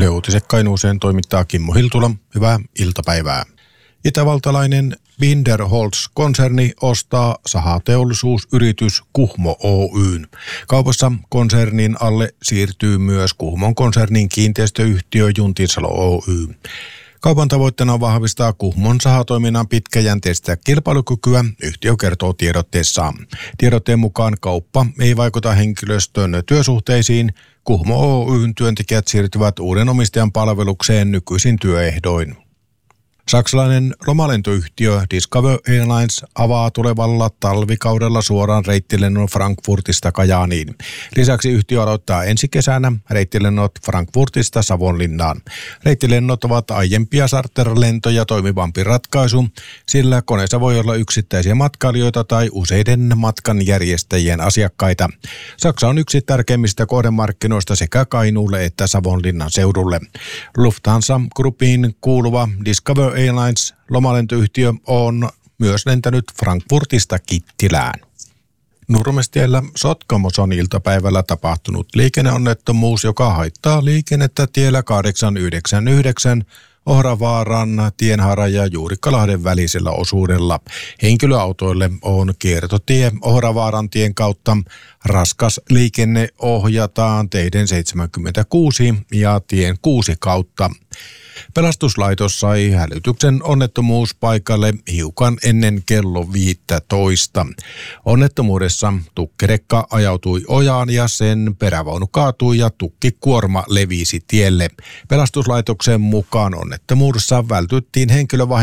Yle Uutiset Kainuuseen toimittaa Kimmo Hiltula. Hyvää iltapäivää. Itävaltalainen Binderholz-konserni ostaa sahateollisuusyritys Kuhmo Oyn. Kaupassa konsernin alle siirtyy myös Kuhmon konsernin kiinteistöyhtiö Juntinsalo Oy. Kaupan tavoitteena on vahvistaa Kuhmon sahatoiminnan pitkäjänteistä kilpailukykyä, yhtiö kertoo tiedotteessaan. Tiedotteen mukaan kauppa ei vaikuta henkilöstön työsuhteisiin. Kuhmo Oyn työntekijät siirtyvät uuden omistajan palvelukseen nykyisin työehdoin. Saksalainen lomalentoyhtiö Discover Airlines avaa tulevalla talvikaudella suoraan reittilennon Frankfurtista Kajaaniin. Lisäksi yhtiö aloittaa ensi kesänä reittilennot Frankfurtista Savonlinnaan. Reittilennot ovat aiempia charterlentoja toimivampi ratkaisu, sillä koneessa voi olla yksittäisiä matkailijoita tai useiden matkanjärjestäjien asiakkaita. Saksa on yksi tärkeimmistä kohdemarkkinoista sekä Kainuulle että Savonlinnan seudulle. Lufthansa Groupiin kuuluva Discover Airlines lomalentoyhtiö on myös lentänyt Frankfurtista Kittilään. Nurmestiellä Sotkamossa on iltapäivällä tapahtunut liikenneonnettomuus, joka haittaa liikennettä tiellä 899 Ohravaaran, Tienhaaran ja Juurikkalahden välisellä osuudella. Henkilöautoille on kiertotie Ohravaaran tien kautta. Raskas liikenne ohjataan teiden 76 ja tien 6 kautta. Pelastuslaitos sai hälytyksen onnettomuuspaikalle hiukan ennen kello 15. Onnettomuudessa tukkirekka ajautui ojaan ja sen perävaunu kaatui ja tukkikuorma levisi tielle. Pelastuslaitoksen mukaan onnettomuudessa vältyttiin henkilövahinkoja